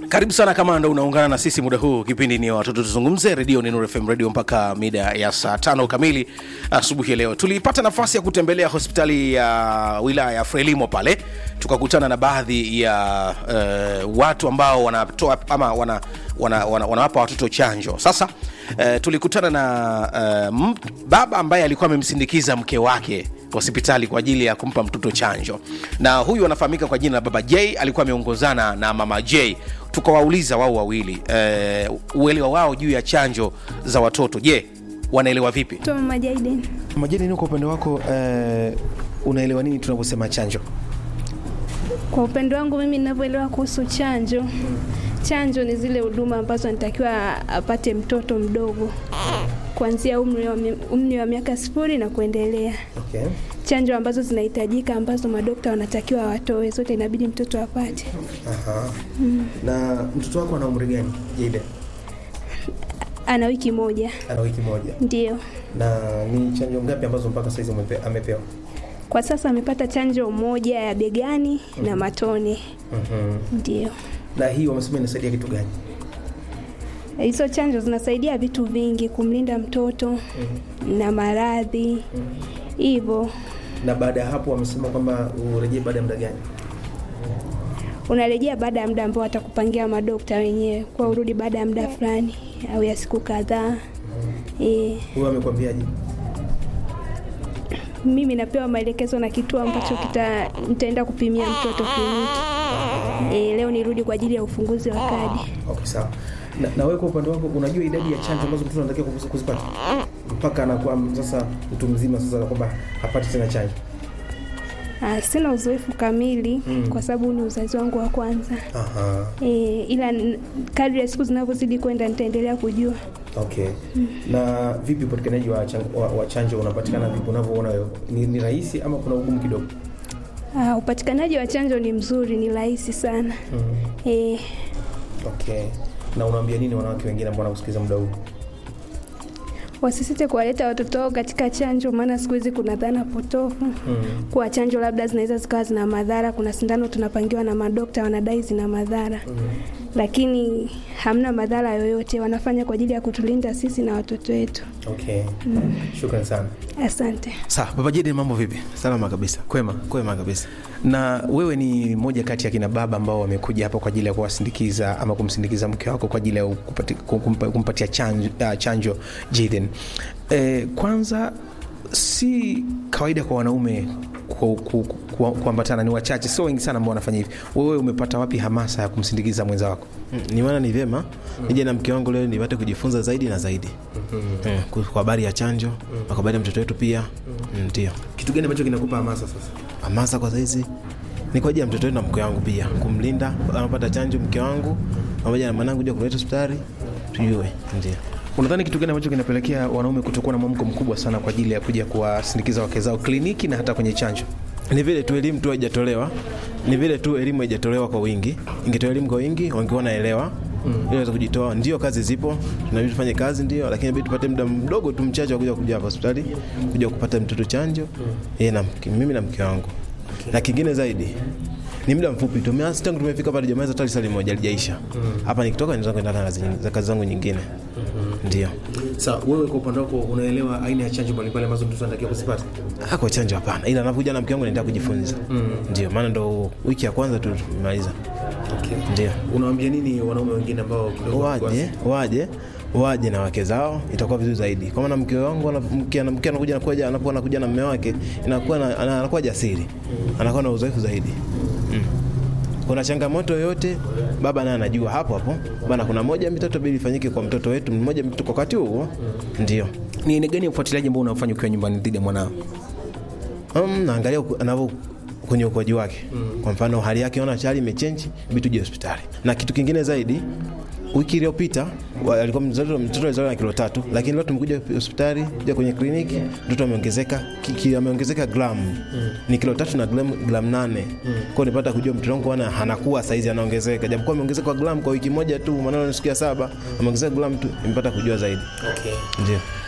Karibu sana kama ndo unaungana na sisi muda huu. Kipindi ni Watoto Tuzungumze, Radio ni Nuru FM Radio mpaka mida ya saa 5 kamili asubuhi leo. Tulipata nafasi ya kutembelea hospitali ya wilaya ya Frelimo pale. Tukakutana na baadhi ya watu ambao wanatoa ama wanawapa watoto chanjo. Sasa tulikutana na baba ambaye alikuwa amemsindikiza mke wake hospitali kwa ajili ya kumpa mtoto chanjo. Na huyu anafahamika kwa jina la Baba J, alikuwa ameongozana na Mama J. Tukawauliza wao wawili uelewa wao juu ya chanjo za watoto. Je, wanaelewa vipi? Mama Jaden. Mama Jaden, kwa upande wako unaelewa nini tunaposema chanjo? Kwa upande wangu mimi ninavyoelewa kuhusu chanjo, chanjo ni zile huduma ambazo anatakiwa apate mtoto mdogo kuanzia umri wa miaka 0 na kuendelea. Okay. Chanjo ambazo zinahitajika ambazo madokta wanatakiwa watoe zote inabidi mtoto apate. Aha. Na mtoto wako ana umri gani, Jaden? Ana wiki moja. Ana wiki moja. Ndio. Na ni chanjo ngapi ambazo mpaka sasa amepewa? Kwa sasa amepata chanjo moja ya begani na matone. Ndio. Na hii wamesema inasaidia kitu gani? Hizo chanjo zinasaidia vitu vingi, kumlinda mtoto na maradhi. Hivyo. Na baada ya hapo wamesema kwamba urejee baada ya muda gani? Unarejea baada ya muda ambao atakupangia madokta wenyewe, kwa urudi baada ya muda fulani au ya siku kadhaa. Wewe amekwambiaje? Mimi napewa maelekezo na kituo ambacho nitaenda kupimia mtoto kliniki. Leo nirudi kwa ajili ya ufunguzi wa kadi. Okay, sawa. Na wewe kwa upande wako unajua idadi ya chanjo ambazo mtoto anatakiwa kuzipata? Mpaka anakuwa sasa mtu mzima sasa kwamba hapati tena chanjo. Sina uzoefu kamili kwa sababu ni uzazi wangu wa kwanza. Aha. Ila kadri ya siku zinavyozidi kwenda nitaendelea kujua. Okay. Na vipi upatikanaji wa chanjo unapatikana vipi unavyoona wewe? Ni rahisi ama kuna ugumu kidogo? Upatikanaji wa chanjo ni mzuri, ni rahisi sana. Okay. Na unaambia nini wanawake wengine ambao wanakusikiliza muda huu? Wasisite kuwaleta watoto wao katika chanjo, maana siku hizi kuna dhana potofu. Kwa chanjo labda zinaweza zikawa zina madhara, kuna sindano tunapangiwa na madokta wanadai zina madhara. Lakini hamna madhara yoyote, wanafanya kwa ajili ya kutulinda sisi na watoto wetu. Okay. Shukrani sana. Asante. Sawa, Baba Jaden, mambo vipi? Salama kabisa. Kwema kabisa. Na wewe ni mmoja kati ya kina baba ambao wamekuja hapa kwa ajili ya kuwasindikiza ama kumsindikiza mke wako kwa ajili ya kumpatia chanjo Jaden. Kwanza si kawaida kwa wanaume kuambatana, ni wachache, sio wengi sana ambao wanafanya hivi. Wewe umepata wapi hamasa ya kumsindikiza mwenza wako? Ni maana ni vyema nije na mke wangu leo nipate kujifunza zaidi na zaidi. Kwa habari ya chanjo, na kwa habari ya mtoto wetu pia. Ndio. Kitu gani ambacho kinakupa hamasa sasa? Hamasa kwa saizi ni kwa ajili ya mtoto wetu na mke wangu pia, kumlinda anapata chanjo mke wangu pamoja na mwanangu kuja kuleta hospitali tujue. Ndio. Unadhani kitu gani ambacho kinapelekea wanaume kutokuwa na mwamko mkubwa sana kwa ajili ya kuja kuwasindikiza wake zao kliniki na hata kwenye chanjo? Ni vile tu elimu tu haijatolewa. Ni vile tu elimu haijatolewa kwa wingi. Ingetolewa elimu kwa wingi, wangeona elewa. Ili waweze kujitoa. Ndio kazi zipo, tunabidi tufanye kazi ndio, lakini inabidi tupate muda mdogo tu mchache wa kuja hapa hospitali, kuja kupata mtoto chanjo. Na mimi na mke wangu. Na kingine zaidi ni muda mfupi tu. Mimi tangu tumefika pale jamaa hata risali moja halijaisha. Hapa nikitoka nitaanza kwenda na kazi zangu nyingine. Ndio. Sasa wewe kwa upande wako unaelewa aina ya chanjo mbalimbali ambazo mtoto anatakiwa kuzipata? Kwa chanjo hapana. Ila anapokuja na mke wangu naenda kujifunza. Ndio, maana ndo wiki ya kwanza tu tumemaliza. Okay. Ndio. Unawaambia nini wanaume wengine ambao kidogo waje na wake zao, itakuwa vizuri zaidi. Kwa maana mke wangu mke anakuja na mume wake, anakuwa jasiri. Anakuwa na uzoefu zaidi. Kuna changamoto yoyote baba naye anajua hapo bana, kuna moja mitatu bila ifanyike kwa mtoto wetu, mmoja mtoto kwa wakati huo. Ndio. Ni gani ufuatiliaji ambao unafanya ukiwa nyumbani dhidi ya mwanao? Naangalia anavyo kwenye ukuaji wake. Kwa mfano hali yake ona chali imechange, bitu je hospitali. Na kitu kingine zaidi, wiki iliyopita alikuwa mtoto alizaliwa na kilo 3, lakini leo tumekuja hospitali kuja kwenye kliniki mtoto ameongezeka gramu. Ni kilo 3 na gramu 8. Kwa nipata kujua mtoto wangu anakuwa saizi anaongezeka. Japokuwa ameongezeka kwa gramu kwa wiki moja tu, maana nasikia 7, ameongezeka gramu tu, nimepata kujua zaidi. Okay. Ndio.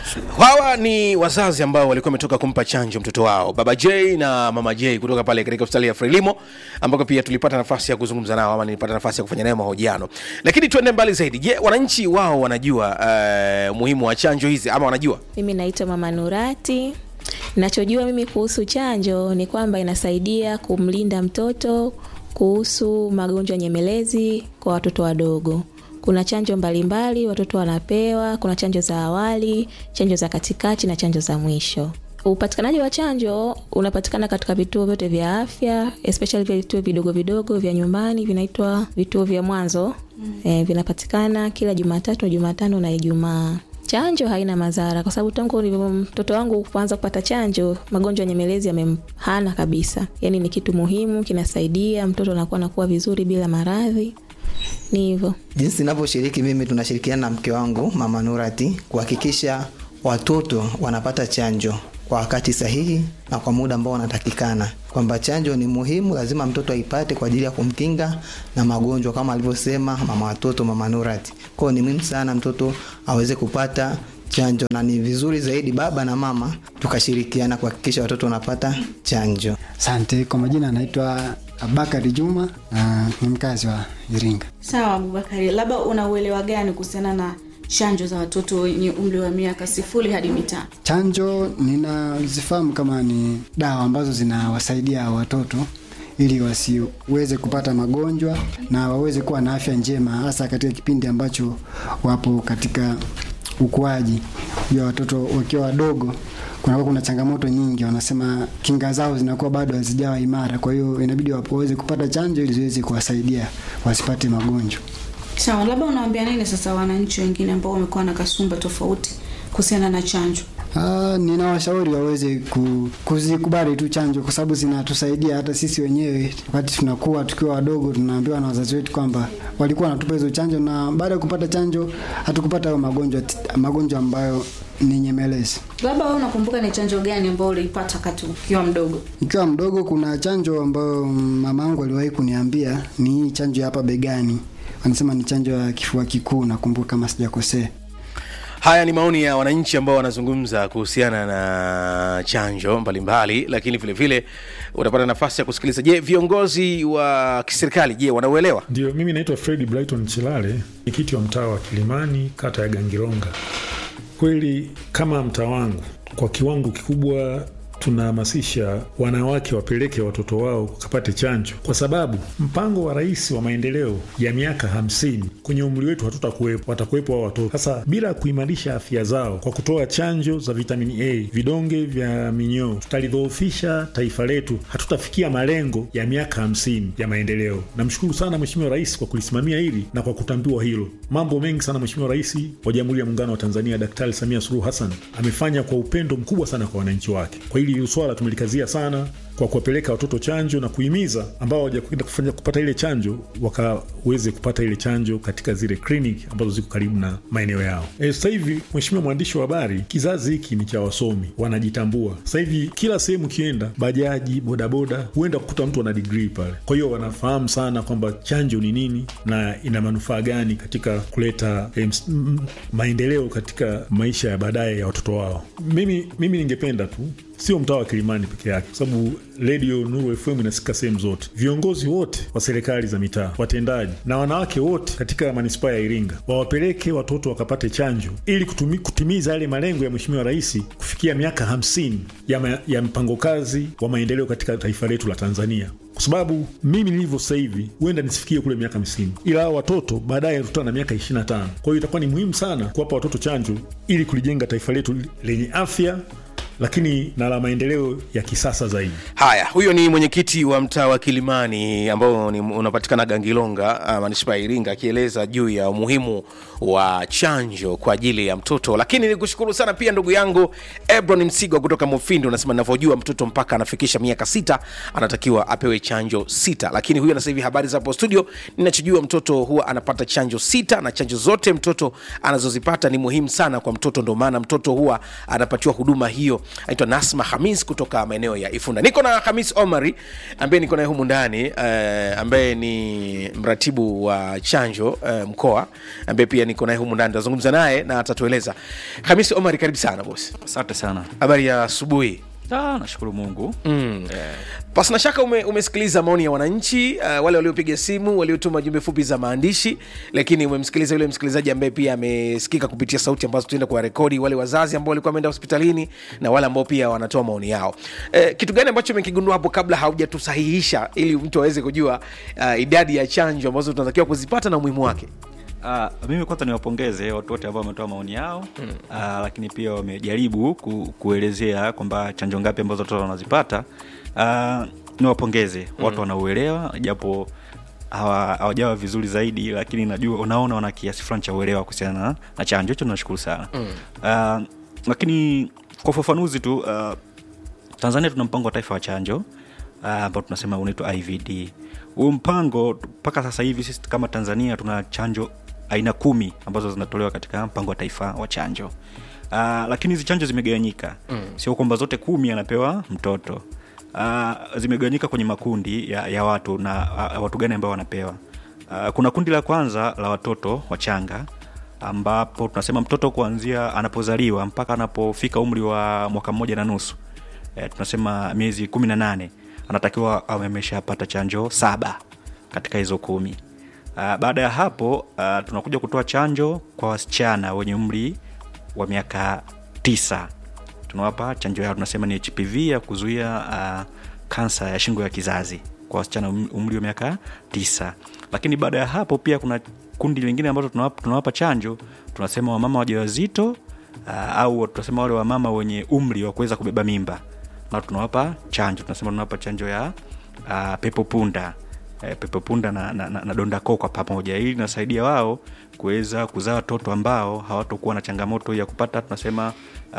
Hawa ni wazazi ambao walikuwa wametoka kumpa chanjo mtoto wao, Baba J na Mama J, kutoka pale katika hospitali ya Frelimo, ambako pia tulipata nafasi ya kuzungumza nao, ama nilipata nafasi ya kufanya nayo mahojiano. Lakini tuende mbali zaidi. Je, wananchi wao wanajua muhimu wa chanjo hizi ama wanajua? Mimi naitwa Mama Nurati. Ninachojua mimi kuhusu chanjo ni kwamba inasaidia kumlinda mtoto kuhusu magonjwa nyemelezi kwa watoto wadogo. Kuna chanjo mbalimbali watoto wanapewa, kuna chanjo za awali, chanjo za katikati na chanjo za mwisho. Upatikanaji wa chanjo unapatikana katika vituo vyote vya afya, especially vituo vidogo vidogo vya nyumbani, vinaitwa vituo vya mwanzo. Vinapatikana kila Jumatatu, Jumatano na Ijumaa. Chanjo haina madhara kwa sababu tangu mtoto wangu kuanza kupata chanjo, magonjwa nyemelezi yamehana kabisa. Yaani ni kitu muhimu, kinasaidia mtoto anakuwa vizuri bila maradhi. Ni hivyo. Jinsi ninavyoshiriki mimi, tunashirikiana na mke wangu Mama Nurati kuhakikisha watoto wanapata chanjo kwa wakati sahihi na kwa muda ambao unatakikana. Kwamba chanjo ni muhimu, lazima mtoto aipate kwa ajili ya kumkinga na magonjwa kama alivyosema mama watoto Mama Nurati. Kwa hiyo ni muhimu sana mtoto aweze kupata chanjo, na ni vizuri zaidi baba na mama tukashirikiana kuhakikisha watoto wanapata chanjo. Asante. Kwa majina anaitwa Abubakari Juma na ni mkazi wa Iringa. Sawa Abubakari, labda unauelewa gani kuhusiana na chanjo za watoto wenye umri wa miaka 0 hadi 5? Chanjo ninazifahamu kama ni dawa ambazo zinawasaidia watoto ili wasiweze kupata magonjwa na waweze kuwa na afya njema, hasa katika kipindi ambacho wapo katika ukuaji. Ya watoto wakiwa wadogo kuna changamoto nyingi, wanasema kinga zao zinakuwa bado hazijawa imara, kwa hiyo inabidi waweze kupata chanjo ili ziweze kuwasaidia wasipate magonjwa. Sawa, labda unawaambia nini sasa wananchi wengine ambao wamekuwa na kasumba tofauti kuhusiana na chanjo? Ninawashauri waweze kuzikubali tu chanjo kwa sababu zinatusaidia hata sisi wenyewe. Wakati tunakuwa tukiwa wadogo, tunaambiwa na wazazi wetu kwamba walikuwa wanatupa hizo chanjo, na baada ya kupata chanjo hatukupata hayo magonjwa ambayo ni nyemelezi. Labda wewe unakumbuka ni chanjo gani ambayo ulipata wakati ukiwa mdogo? Nikiwa mdogo kuna chanjo ambayo mamangu aliwahi kuniambia, ni chanjo ya hapa begani. Anasema ni chanjo ya kifua kikuu, nakumbuka kama sijakosea. Haya ni maoni ya wananchi ambao wanazungumza kuhusiana na chanjo mbalimbali, lakini vile vile utapata nafasi ya kusikiliza. Je, viongozi wa kiserikali je, wanauelewa? Ndio, mimi naitwa Fred Brighton Chilale, mwenyekiti wa mtaa wa Kilimani, kata ya Gangilonga. Kweli kama mtaa wangu kwa kiwango kikubwa tunahamasisha wanawake wapeleke watoto wao kupata chanjo, kwa sababu mpango wa rais wa maendeleo ya miaka 50 kwenye umri wetu hatutakuwepo, watakuwepo hao watoto. Sasa bila kuimarisha afya zao kwa kutoa chanjo za vitamini A, vidonge vya minyoo, tutalidhoofisha taifa letu, hatutafikia malengo ya miaka 50 ya maendeleo. Namshukuru sana Mheshimiwa Rais kwa kulisimamia hili na kwa kutambua hilo. Mambo mengi sana Mheshimiwa Rais wa Jamhuri ya Muungano wa Tanzania Daktari Samia Suluhu Hassan amefanya kwa upendo mkubwa sana kwa wananchi wake. Kwa hili swala tumelikazia sana kwa kuwapeleka watoto chanjo na kuhimiza ambao hawajakwenda kupata ile chanjo wakaweze kupata ile chanjo katika zile clinic ambazo ziko karibu na maeneo yao. Sasa hivi Mheshimiwa mwandishi wa habari, kizazi hiki ni cha wasomi, wanajitambua. Sasa hivi kila sehemu kienda, bajaji, bodaboda, huenda kukuta mtu ana degree pale. Kwa hiyo wanafahamu sana kwamba chanjo ni nini na ina manufaa gani katika kuleta maendeleo katika maisha ya baadaye ya watoto wao. Mimi ningependa tu sio mtaa wa Kilimani peke yake, kwa sababu Radio Nuru FM inasikika sehemu zote. Viongozi wote wa serikali za mitaa, watendaji na wanawake wote katika manispaa ya Iringa wawapeleke watoto wakapate chanjo ili kutimiza yale malengo ya Mheshimiwa Rais kufikia miaka 50 ya mpango kazi wa maendeleo katika taifa letu la Tanzania. Kwa sababu mimi nilivyo sasa hivi huenda nisifikie kule miaka 50, ila hao watoto baadaye tutana na miaka 25. Kwa hiyo itakuwa ni muhimu sana kuwapa watoto chanjo ili kulijenga taifa letu lenye afya lakini na la maendeleo ya kisasa zaidi. Haya, huyo ni mwenyekiti wa mtaa wa Kilimani ambao unapatikana Gangilonga, manispaa ya Iringa, akieleza juu ya umuhimu wa chanjo kwa ajili ya mtoto. Lakini nikushukuru sana pia ndugu yangu Ebron Msigwa kutoka Mufindi, unasema ninavyojua mtoto mpaka anafikisha miaka 6 anatakiwa apewe chanjo 6. Lakini huyo sasa hivi habari za hapo studio, ninachojua mtoto huwa anapata chanjo 6 na chanjo zote mtoto anazozipata ni muhimu sana kwa mtoto, ndio maana mtoto huwa anapatiwa huduma hiyo anaitwa Nasma Hamis kutoka maeneo ya Ifunda. Niko na Hamis Omari ambaye niko naye humu ndani, ambaye ni mratibu wa chanjo mkoa, ambaye pia niko naye humu ndani. Tazungumza naye na atatueleza. Hamis Omari, karibu sana boss. Asante sana. Habari ya asubuhi. Nashukuru Mungu. Pasina shaka umesikiliza maoni ya wananchi, wale waliopiga simu, waliotuma jumbe fupi za maandishi, lakini umemsikiliza yule msikilizaji ambaye pia amesikika kupitia sauti ambazo tutaenda kwa rekodi, wale wazazi ambao walikuwa wameenda hospitalini na wale ambao pia wanatoa maoni yao. Kitu gani ambacho umekigundua hapo kabla haujatusahihisha ili mtu aweze kujua idadi ya chanjo ambazo tunatakiwa kuzipata na umuhimu wake? Mimi kwanza niwapongeze watu wote ambao wametoa maoni yao, lakini pia wamejaribu kuelezea kwamba chanjo ngapi ambazo watoto wanazipata. Niwapongeze watu wanauelewa, japo hawajawa vizuri zaidi, lakini najua unaona wana kiasi fulani cha uelewa kuhusiana na chanjo. Hicho tunashukuru sana. Lakini kwa ufafanuzi tu, Tanzania tuna mpango wa taifa wa chanjo ambao tunasema unaitwa IVD. Huu mpango mpaka sasa hivi sisi kama Tanzania tuna chanjo aina 10 ambazo zinatolewa katika mpango wa taifa wa chanjo. Lakini hizi chanjo zimegawanyika. Sio kwamba zote 10 anapewa mtoto. Zimegawanyika kwenye makundi ya watu na watu gani ambao wanapewa. Kuna kundi la kwanza la watoto wachanga, ambapo tunasema mtoto kuanzia anapozaliwa mpaka anapofika umri wa mwaka 1 na nusu. Tunasema miezi 18 anatakiwa awe ameshapata chanjo 7 katika hizo 10. Baada ya hapo tunakuja kutoa chanjo kwa wasichana wenye umri wa miaka 9. Tunawapa chanjo yao, tunasema ni HPV ya kuzuia kansa ya shingo ya kizazi kwa wasichana umri wa miaka 9. Lakini baada ya hapo pia kuna kundi lingine ambalo tunawapa chanjo, tunasema wamama wajawazito au tunasema wale wamama wenye umri wa kuweza kubeba mimba. Na tunawapa chanjo, tunasema tunawapa chanjo ya pepo punda na donda koo kwa pamoja, ili inasaidia wao kuweza kuzaa watoto ambao hawatakuwa na changamoto ya kupata tunasema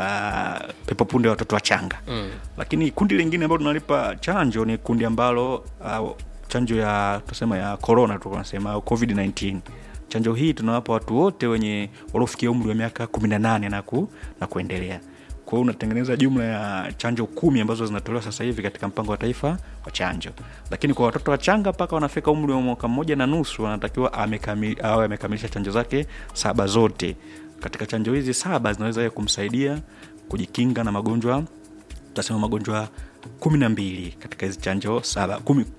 pepo punda watoto wachanga. Lakini kundi lingine ambalo tunalipa chanjo ni kundi ambalo chanjo ya tunasema ya corona tunasema COVID-19. Chanjo hii tunawapa watu wote wenye waliofikia umri wa miaka 18 na kuendelea. Kwa hiyo unatengeneza jumla ya chanjo 10 ambazo zinatolewa sasa hivi katika mpango wa taifa wa chanjo. Lakini kwa watoto wachanga mpaka wanafika umri wa mwaka 1 na nusu anatakiwa amekamilisha chanjo zake 7 zote. Katika chanjo hizi 7 zinaweza kumsaidia kujikinga na magonjwa, tutasema magonjwa 12 katika hizi chanjo 7.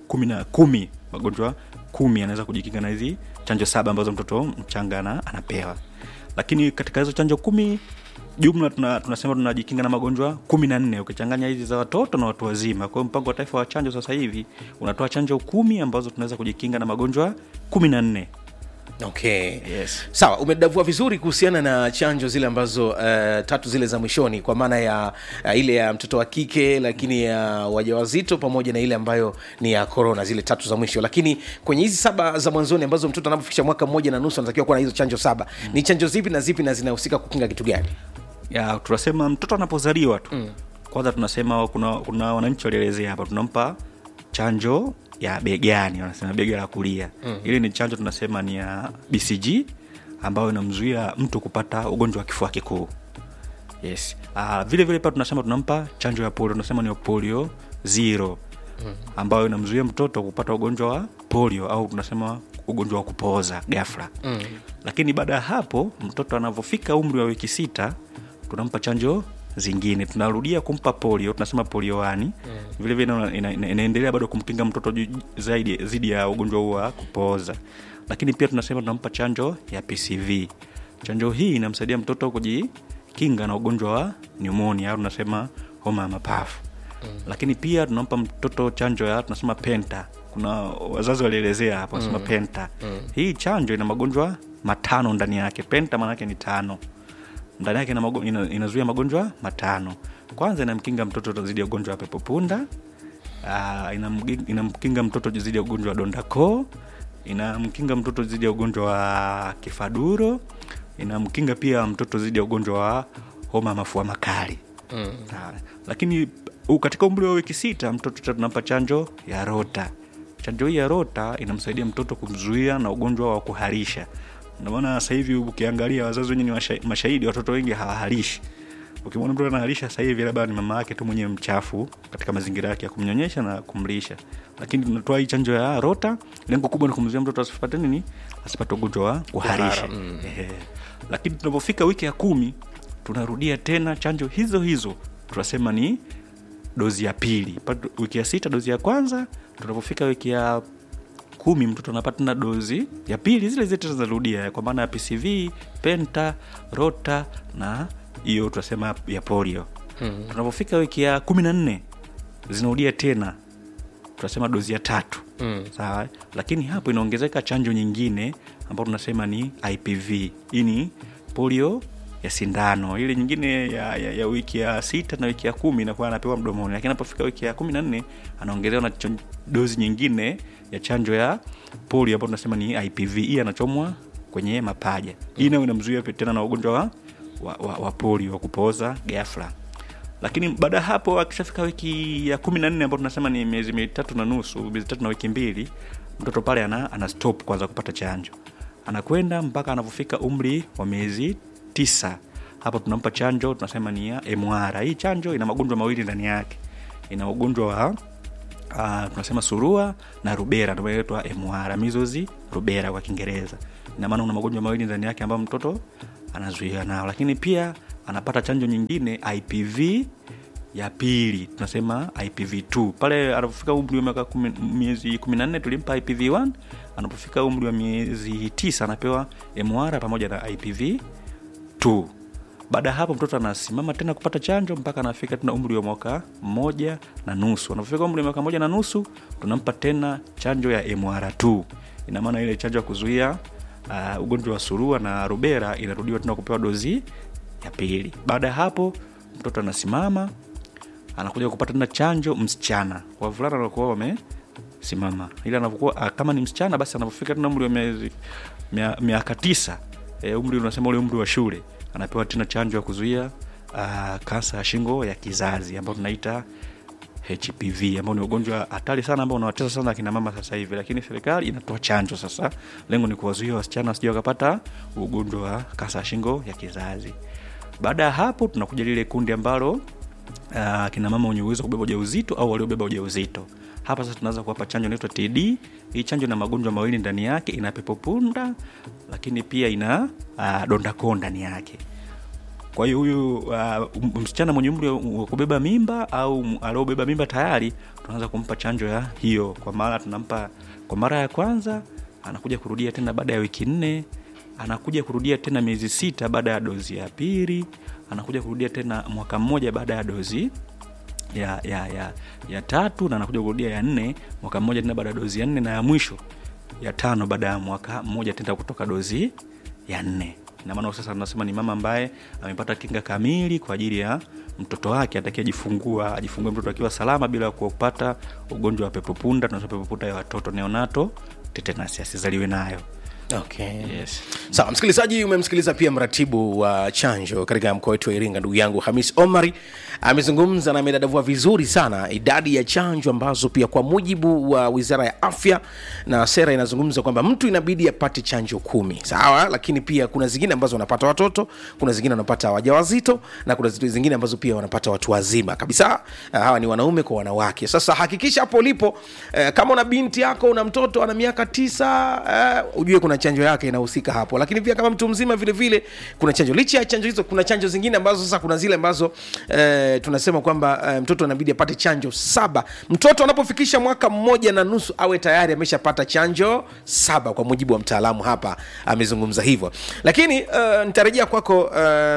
10 magonjwa 10 anaweza kujikinga na hizi chanjo 7 ambazo mtoto mchanga anapewa. Lakini katika hizo chanjo 10 jumla tunasema tunajikinga na magonjwa 14 ukichanganya hizi za watoto na watu wazima. Kwa hiyo mpango wa taifa wa chanjo sasa hivi unatoa chanjo 10 ambazo tunaweza kujikinga na magonjwa 14. Okay. Yes. Sawa, umedavua vizuri kuhusiana na chanjo zile ambazo 3 zile za mwishoni, kwa maana ya ile ya mtoto wa kike, lakini ya wajawazito pamoja na ile ambayo ni ya corona, zile 3 za mwisho. Lakini kwenye hizi 7 za mwanzoni ambazo mtoto anapofikisha mwaka 1 na nusu anatakiwa kuwa na hizo chanjo 7. Ni chanjo zipi na zinahusika kukinga kitu gani? Ya tunasema mtoto anapozaliwa tu. Kwanza tunasema kuna wananchi walielezea hapa, tunampa chanjo ya begani, wanasema bega la kulia. Ile ni chanjo tunasema ni ya BCG ambayo inamzuia mtu kupata ugonjwa wa kifua kikuu. Yes. Vile vile pia tunasema tunampa chanjo ya polio, tunasema ni polio 0 ambayo inamzuia mtoto kupata ugonjwa wa polio au tunasema ugonjwa wa kupooza ghafla. Lakini baada ya hapo mtoto anapofika umri wa wiki 6 tunampa chanjo zingine. Tunarudia kumpa polio, tunasema polio 1. Vile vile inaendelea bado kumkinga mtoto zaidi zidi ya ugonjwa wa kupooza. Lakini pia tunasema tunampa chanjo ya PCV. Chanjo hii inamsaidia mtoto kujikinga na ugonjwa wa pneumonia au tunasema homa ya mapafu. Lakini pia tunampa mtoto chanjo ya tunasema penta. Kuna wazazi walielezea hapo wanasema penta. Hii chanjo ina magonjwa 5 ndani yake. Penta maana yake ni 5. Ndani yake inazuia magonjwa 5. Kwanza inamkinga mtoto dhidi ya ugonjwa wa pepo punda, inamkinga mtoto dhidi ya ugonjwa wa donda koo, inamkinga mtoto dhidi ya ugonjwa wa kifaduro, inamkinga pia mtoto dhidi ya ugonjwa wa homa ya mafua makali. Lakini katika umri wa wiki 6 mtoto tunampa chanjo ya rota. Chanjo hii ya rota inamsaidia mtoto kumzuia na ugonjwa wa kuharisha. Ndio maana sasa hivi ukiangalia wazazi wengi ni mashahidi, watoto wengi hawaharishi. ukimwona mtoto analisha sasa hivi labda ni mama yake tu mwenyewe mchafu katika mazingira yake ya kumnyonyesha na kumlisha. Lakini tunatoa hii chanjo ya rota, lengo kubwa ni kumzuia mtoto asipate nini? Asipate ugonjwa wa kuharisha. Lakini tunapofika wiki ya 10 tunarudia tena chanjo hizo hizo. Tunasema ni dozi ya pili. Wiki ya 6 dozi ya kwanza, tunapofika wiki ya 10 mtoto anapata na dozi ya pili, zile zote zinarudia kwa maana ya PCV, penta, rota na hiyo tunasema ya polio. Tunapofika wiki ya 14 zinarudia tena, tunasema dozi ya 3. Sawa? Lakini hapo inaongezeka chanjo nyingine ambayo tunasema ni IPV. Hii ni polio ya sindano. Ile nyingine ya wiki ya 6 na wiki ya 10 inakuwa anapewa mdomoni. Lakini anapofika wiki ya 14 anaongezewa na dozi nyingine ya chanjo ya polio ambayo tunasema ni IPV. Hii anachomwa kwenye mapaja. Hii nayo inamzuia tena na ugonjwa wa polio wa kupooza ghafla. Lakini baada hapo akishafika wiki ya 14 ambayo tunasema ni miezi 3 na nusu, miezi 3 na wiki 2, mtoto pale ana stop kwanza kupata chanjo. Anakwenda mpaka anapofika umri wa miezi 9. Hapo tunampa chanjo tunasema ni ya MR. Hii chanjo ina magonjwa mawili ndani yake. Ina ugonjwa wa tunasema surua na rubera, ndio inaitwa MR, measles, rubera kwa Kiingereza. Ina maana una magonjwa mawili ndani yake ambayo mtoto anazuia nao. Lakini pia anapata chanjo nyingine IPV ya pili, tunasema IPV2. Pale anapofika umri wa miezi 14 tulimpa IPV1, anapofika umri wa miezi 9 anapewa MR pamoja na IPV2. Baada hapo mtoto anasimama tena kupata chanjo mpaka anafika tena umri wa mwaka 1 na nusu. Anapofika umri wa mwaka 1 na nusu tunampa tena chanjo ya MR2. Ina maana ile chanjo ya kuzuia ugonjwa wa surua na rubera inarudiwa tena kupewa dozi ya pili. Baada hapo mtoto anasimama anakuja kupata tena chanjo msichana. Kwa vulana wanakuwa wamesimama. Ila anapokuwa kama ni msichana basi anapofika tena umri wa miaka 9, umri unasema ule umri wa shule, anapewa tena chanjo ya kuzuia kansa ya shingo ya kizazi ambayo tunaita HPV, ambao ni ugonjwa hatari sana ambao unawatesa sana akina mama sasa hivi. Lakini serikali inatoa chanjo sasa. Lengo ni kuwazuia wasichana wasije wakapata ugonjwa wa kansa ya shingo ya kizazi. Baada ya hapo tunakuja lile kundi ambalo kina mama wenye uwezo kubeba ujauzito au waliobeba ujauzito. Hapa sasa tunaanza kuwapa chanjo inaitwa TD. Hii chanjo ina magonjwa mawili ndani yake, ina pepopunda lakini pia ina donda koo ndani yake. Kwa hiyo huyu msichana mwenye umri wa kubeba mimba au aliobeba mimba tayari tunaanza kumpa chanjo ya hiyo. Kwa maana tunampa kwa mara ya kwanza, anakuja kurudia tena baada ya wiki 4, anakuja kurudia tena miezi 6 baada ya dozi ya pili, anakuja kurudia tena mwaka 1 baada ya dozi ya 3, na anakuja kurudia ya 4 mwaka 1 tena baada ya dozi ya 4, na ya mwisho ya 5 baada ya mwaka 1 tena kutoka dozi ya 4. Na maana sasa tunasema ni mama ambaye amepata kinga kamili kwa ajili ya mtoto wake atakayejifungua, ajifungue mtoto akiwa salama bila kupata ugonjwa wa pepopunda. Tunasema pepopunda ya watoto, neonatal tetanus, asizaliwe nayo. Okay. Yes. Sawa, msikilizaji, umemsikiliza pia mratibu wa chanjo katika mkoa wetu wa Iringa, ndugu yangu Hamis Omari. Amezungumza na amedadavua vizuri sana idadi ya chanjo ambazo pia kwa mujibu wa Wizara ya Afya na sera inazungumza kwamba mtu inabidi apate chanjo 10. Sawa, lakini pia kuna zingine ambazo wanapata watoto, kuna zingine wanapata wajawazito, na kuna zingine ambazo pia wanapata watu wazima kabisa. Hawa ni wanaume kwa wanawake. Sasa hakikisha hapo ulipo, kama una binti yako, una mtoto ana miaka 9, ujue kuna chanjo yake inahusika hapo. Lakini pia kama mtu mzima vile vile kuna chanjo. Licha ya chanjo hizo kuna chanjo zingine ambazo sasa kuna zile ambazo tunasema kwamba mtoto anabidi apate chanjo 7. Mtoto anapofikisha mwaka 1 na nusu awe tayari ameshapata chanjo 7 kwa mujibu wa mtaalamu hapa amezungumza hivyo. Lakini nitarejea kwako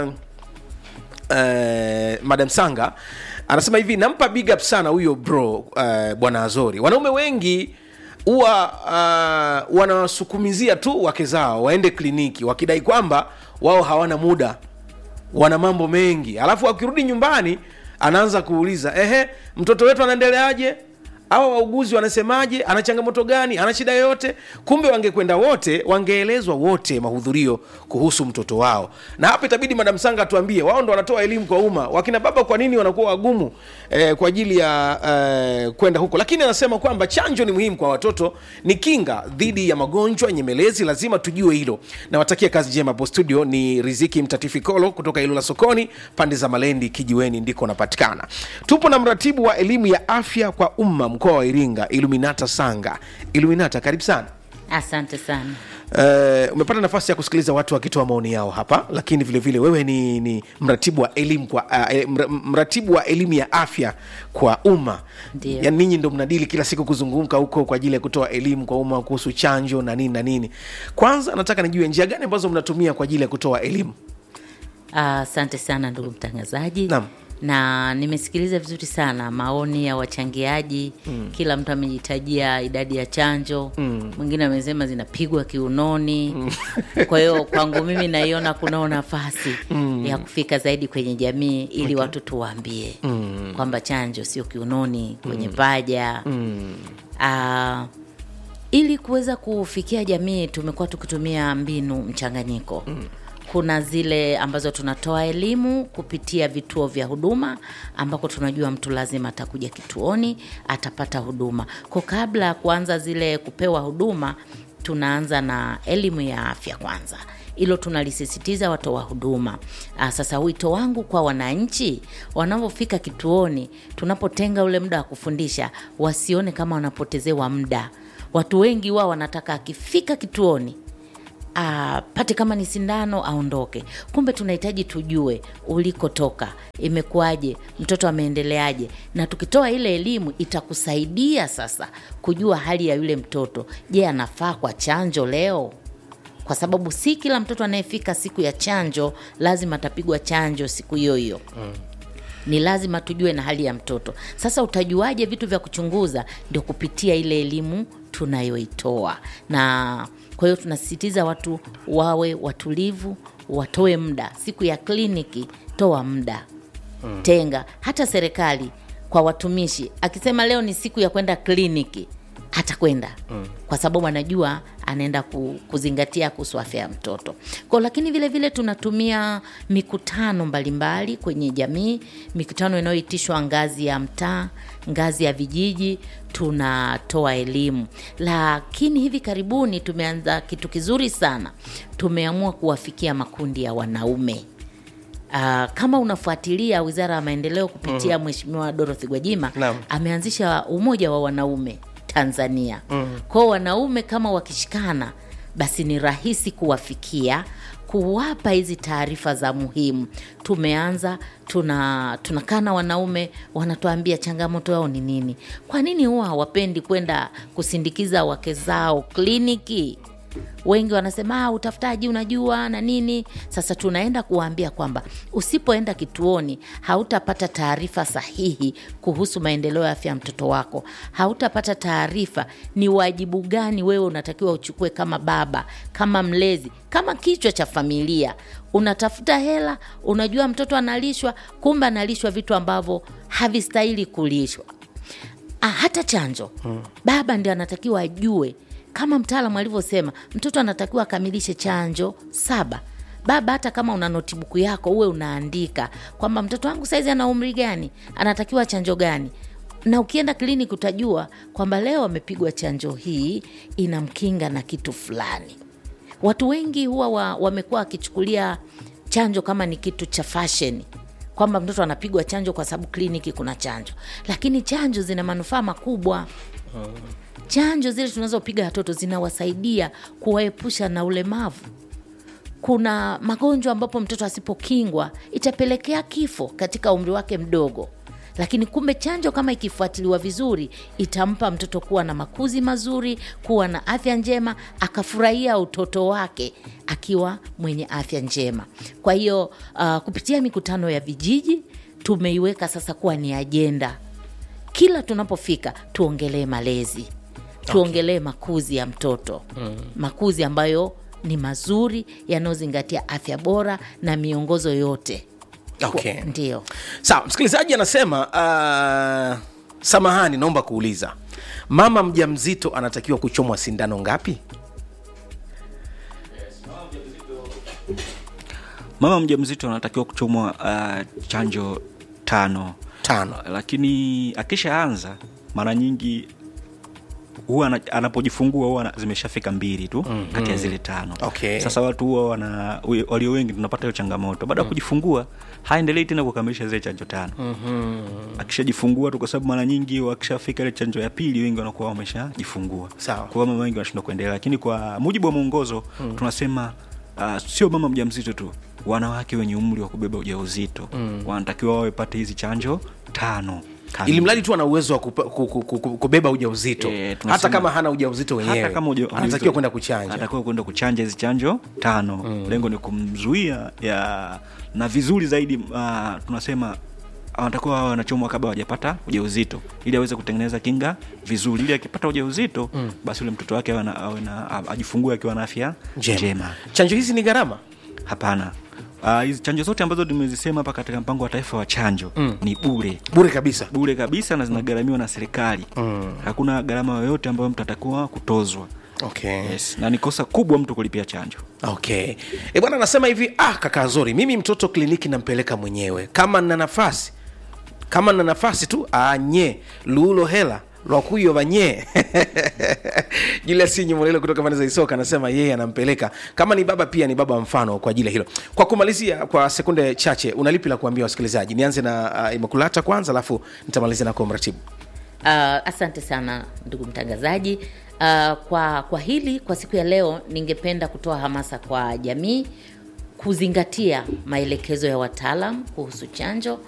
Madam Sanga anasema hivi, nampa big up sana huyo bro bwana Azori. Wanaume wengi huwa wanawasukumizia tu wake zao waende kliniki wakidai kwamba wao hawana muda, wana mambo mengi. Alafu akirudi nyumbani anaanza kuuliza, mtoto wetu anaendeleaje? hawa wauguzi wanasemaje, ana changamoto gani, ana shida yoyote. Kumbe wangekwenda wote, wangeelezwa wote mahudhurio kuhusu mtoto wao. Na hapa itabidi Madam Sanga tuambie, wao ndo wanatoa elimu kwa umma, wakina baba kwa nini wanakuwa wagumu kwa ajili ya kwenda huko. Lakini anasema kwamba chanjo ni muhimu kwa watoto, ni kinga dhidi ya magonjwa nyemelezi, lazima tujue hilo. Na watakia kazi njema. Hapo studio ni Riziki Mtatifikolo kutoka Ilula Sokoni, pande za Malendi Kijiweni ndiko napatikana. Tupo na mratibu wa elimu ya afya kwa umma mkoa wa Iringa, Iluminata Sanga. Iluminata, karibu sana. Asante sana. Umepata nafasi ya kusikiliza watu wakitoa maoni yao hapa, lakini vile vile wewe ni mratibu wa elimu kwa mratibu wa elimu ya afya kwa umma. Yaani ninyi ndio mnadili kila siku kuzunguka huko kwa ajili ya kutoa elimu kwa umma kuhusu chanjo na nini na nini. Kwanza nataka nijue njia gani ambazo mnatumia kwa ajili ya kutoa elimu. Asante sana ndugu mtangazaji. Naam. Na nimesikiliza vizuri sana maoni ya wachangiaji. Kila mtu amejitajia idadi ya chanjo. Mwingine amesema zinapigwa kiunoni. Kwa hiyo kwangu mimi naiona kuna nafasi ya kufika zaidi kwenye jamii ili watu tuwaambie kwamba chanjo sio kiunoni, kwenye paja. Ili kuweza kufikia jamii tumekuwa tukitumia mbinu mchanganyiko. Kuna zile ambazo tunatoa elimu kupitia vituo vya huduma ambako tunajua mtu lazima atakuja kituoni, atapata huduma. Kwa kabla ya kuanza zile kupewa huduma, tunaanza na elimu ya afya kwanza. Hilo tunalisisitiza watu wa huduma. Sasa wito wangu kwa wananchi, wanapofika kituoni, tunapotenga ule muda wa kufundisha, wasione kama wanapotezewa muda. Watu wengi wao wanataka akifika kituoni pate kama ni sindano aondoke. Kumbe tunahitaji tujue ulikotoka, imekuaje, mtoto ameendeleaje. Na tukitoa ile elimu itakusaidia sasa kujua hali ya yule mtoto. Je, anafaa kwa chanjo leo? Kwa sababu si kila mtoto anayefika siku ya chanjo lazima atapigwa chanjo siku hiyo hiyo. Ni lazima tujue na hali ya mtoto. Sasa utajuaje vitu vya kuchunguza? Ndio kupitia ile elimu tunayoitoa. Na kwa hiyo tunasisitiza watu wawe watulivu, watoe muda. Siku ya kliniki toa muda. Tenga. Hata serikali kwa watumishi akisema leo ni siku ya kwenda kliniki, atakwenda. Kwa sababu anajua anaenda kuzingatia kuhusu afya ya mtoto. Kwa lakini vile vile tunatumia mikutano mbalimbali kwenye jamii, mikutano inayoitishwa ngazi ya mtaa, ngazi ya vijiji, tunatoa elimu. Lakini hivi karibuni tumeanza kitu kizuri sana. Tumeamua kuwafikia makundi ya wanaume. Kama unafuatilia Wizara ya Maendeleo kupitia Mheshimiwa Dorothy Gwajima, ameanzisha umoja wa wanaume Tanzania. Kwa wanaume kama wakishikana, basi ni rahisi kuwafikia, kuwapa hizi taarifa za muhimu. Tumeanza tunakaa na wanaume, wanatuambia changamoto yao ni nini. Kwa nini huwa hawapendi kwenda kusindikiza wake zao kliniki? Wengi wanasema utafutaji unajua na nini. Sasa tunaenda kuwaambia kwamba usipoenda kituoni hautapata taarifa sahihi kuhusu maendeleo ya afya ya mtoto wako. Hautapata taarifa ni wajibu gani wewe unatakiwa uchukue kama baba, kama mlezi, kama kichwa cha familia. Unatafuta hela, unajua mtoto analishwa, kumbe analishwa vitu ambavyo havistahili kulishwa. Hata chanjo. Baba ndiye anatakiwa ajue. Kama mtaalamu alivyosema, mtoto anatakiwa akamilishe chanjo 7. Baba, hata kama una notebook yako uwe unaandika kwamba mtoto wangu saizi ana umri gani, anatakiwa chanjo gani. Na ukienda kliniki utajua kwamba leo amepigwa chanjo hii, inamkinga na kitu fulani. Watu wengi huwa wamekuwa wakichukulia chanjo kama ni kitu cha fashion, kwamba mtoto anapigwa chanjo kwa sababu kliniki kuna chanjo. Lakini chanjo zina manufaa makubwa. Chanjo zile tunazopiga watoto zinawasaidia kuwaepusha na ulemavu. Kuna magonjwa ambapo mtoto asipokingwa itapelekea kifo katika umri wake mdogo. Lakini kumbe chanjo kama ikifuatiliwa vizuri itampa mtoto kuwa na makuzi mazuri, kuwa na afya njema, akafurahia utoto wake akiwa mwenye afya njema. Kwa hiyo kupitia mikutano ya vijiji tumeiweka sasa kuwa ni ajenda. Kila tunapofika tuongelee malezi. Tuongelee makuzi ya mtoto. Makuzi ambayo ni mazuri, yanayozingatia afya bora na miongozo yote. Okay. Ndio. Sawa, msikilizaji anasema Samahani, naomba kuuliza, mama mjamzito anatakiwa kuchomwa sindano ngapi? Mama mjamzito anatakiwa kuchomwa chanjo 5, lakini akishaanza mara nyingi huwa anapojifungua huwa zimeshafika 2 tu kati ya zile 5. Okay. Sasa watu huwa walio wengi tunapata hiyo changamoto baada ya kujifungua haendelei tena kukamilisha zile chanjo 5. Akishajifungua tu, kwa sababu mara nyingi wakishafika ile chanjo ya 2 wengi wanakuwa wameshajifungua. Sawa. Kwa mama wengi wanashindwa kuendelea, lakini kwa mujibu wa mwongozo tunasema sio mama mjamzito tu, wanawake wenye umri wa kubeba ujauzito wanatakiwa wawe pate hizi chanjo 5. Ili mradi tu ana uwezo wa kubeba ujauzito. Hata kama hana ujauzito wenyewe, anatakiwa kwenda kuchanja. Anatakiwa kwenda kuchanja hizi chanjo 5. Lengo ni kumzuia na vizuri zaidi tunasema anatakiwa anachomwa kabla hajapata ujauzito, ili aweze kutengeneza kinga vizuri, ili akipata ujauzito basi yule mtoto wake ajifungue akiwa na afya njema. Chanjo hizi ni gharama? Hapana. Hizi chanjo zote ambazo tumezisema hapa katika mpango wa taifa wa chanjo ni bure. Bure kabisa na zinagharamiwa na serikali. Hakuna gharama yoyote ambayo mtu atakuwa kutozwa. Okay. Yes. Na ni kosa kubwa mtu kulipia chanjo. Okay. Bwana anasema hivi, kaka Zori, mimi mtoto kliniki nampeleka mwenyewe. Kama nina nafasi tu lulo hela lwakuyo vanye. Julius Nyumolelo kutoka Vanessa Isoka anasema yeye anampeleka. Kama ni baba pia ni baba mfano kwa ajili hilo. Kwa kumalizia kwa sekunde chache, unalipi la kuambia wasikilizaji? Nianze na Imakulata kwanza, alafu nitamalizia na kwa mratibu. Asante sana ndugu mtangazaji. Kwa hili, kwa siku ya leo, ningependa kutoa hamasa kwa jamii kuzingatia maelekezo ya wataalam kuhusu chanjo.